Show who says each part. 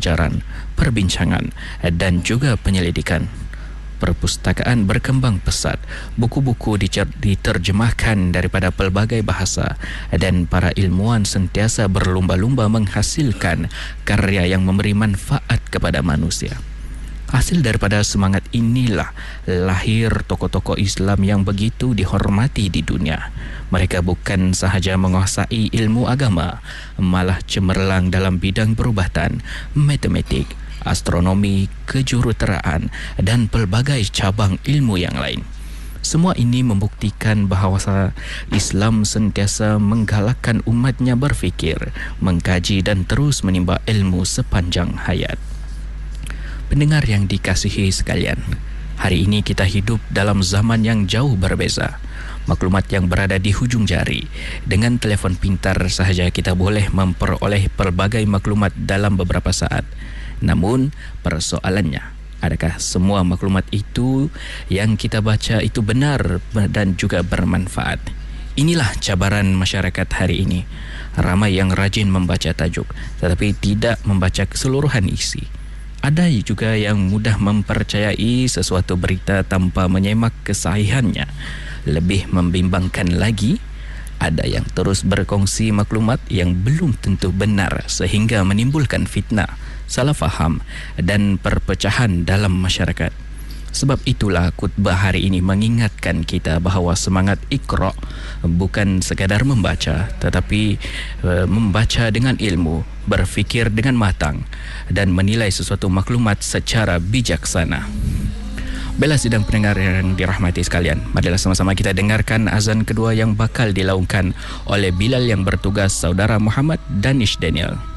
Speaker 1: pembelajaran, perbincangan dan juga penyelidikan. Perpustakaan berkembang pesat, buku-buku diterjemahkan daripada pelbagai bahasa dan para ilmuwan sentiasa berlumba-lumba menghasilkan karya yang memberi manfaat kepada manusia. Hasil daripada semangat inilah lahir tokoh-tokoh Islam yang begitu dihormati di dunia. Mereka bukan sahaja menguasai ilmu agama, malah cemerlang dalam bidang perubatan, matematik, astronomi, kejuruteraan dan pelbagai cabang ilmu yang lain. Semua ini membuktikan bahawa Islam sentiasa menggalakkan umatnya berfikir, mengkaji dan terus menimba ilmu sepanjang hayat. Pendengar yang dikasihi sekalian, hari ini kita hidup dalam zaman yang jauh berbeza. Maklumat yang berada di hujung jari. Dengan telefon pintar sahaja kita boleh memperoleh pelbagai maklumat dalam beberapa saat. Namun persoalannya, adakah semua maklumat itu yang kita baca itu benar dan juga bermanfaat? Inilah cabaran masyarakat hari ini. Ramai yang rajin membaca tajuk tetapi tidak membaca keseluruhan isi. Ada juga yang mudah mempercayai sesuatu berita tanpa menyemak kesahihannya. Lebih membimbangkan lagi, ada yang terus berkongsi maklumat yang belum tentu benar sehingga menimbulkan fitnah, salah faham dan perpecahan dalam masyarakat. Sebab itulah khutbah hari ini mengingatkan kita bahawa semangat Iqra bukan sekadar membaca tetapi membaca dengan ilmu, berfikir dengan matang dan menilai sesuatu maklumat secara bijaksana. Bella sidang pendengar yang dirahmati sekalian, marilah sama-sama kita dengarkan azan kedua yang bakal dilaungkan oleh Bilal yang bertugas saudara Muhammad Danish Daniel.